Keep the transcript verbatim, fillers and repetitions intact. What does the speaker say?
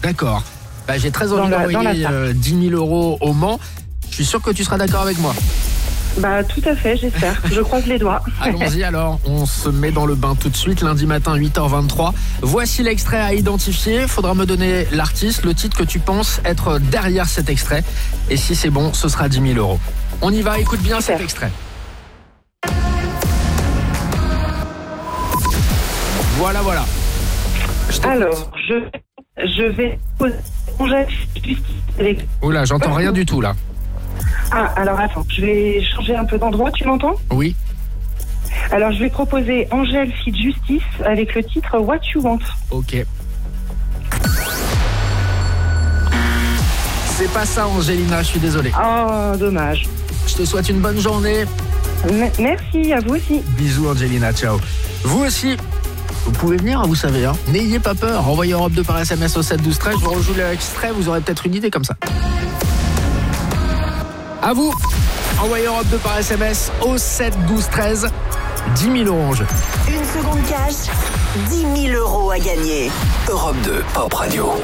D'accord. Bah, j'ai très envie Dans la- d'envoyer dans la Sarthe. euh, dix mille euros au Mans. Je suis sûr que tu seras d'accord avec moi. Bah tout à fait, j'espère. Je croise les doigts. Allons-y alors, on se met dans le bain tout de suite, lundi matin huit heures vingt-trois. Voici l'extrait à identifier. Faudra me donner l'artiste, le titre que tu penses être derrière cet extrait. Et si c'est bon, ce sera dix mille euros. On y va, écoute bien Super. cet extrait. Voilà, voilà. Je t'écoute. Alors, je, je vais poser Angèle avec... Oula, j'entends rien du tout là. Ah, alors attends, je vais changer un peu d'endroit, tu m'entends? Oui. Alors, je vais proposer Angèle Fit Justice avec le titre What You Want. Ok. C'est pas ça, Angelina, je suis désolé. Oh, dommage. Je te souhaite une bonne journée. M- merci, à vous aussi. Bisous, Angelina, ciao. Vous aussi, vous pouvez venir, vous savez, hein. N'ayez pas peur. Envoyez Europe deux par S M S au sept douze treize. Je vous rejoue l'extrait, vous aurez peut-être une idée comme ça. À vous, envoyez Europe deux par S M S au sept douze treize. dix mille euros en jeu. Une seconde cash, dix mille euros à gagner. Europe deux Pop Radio.